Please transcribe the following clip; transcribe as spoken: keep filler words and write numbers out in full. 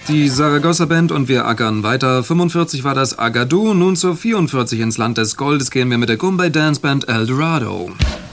Die Saragossa Band und wir ackern weiter. fünfundvierzig war das Agadoo, nun zur vierundvierzig ins Land des Goldes gehen wir mit der Goombay Dance Band El Dorado.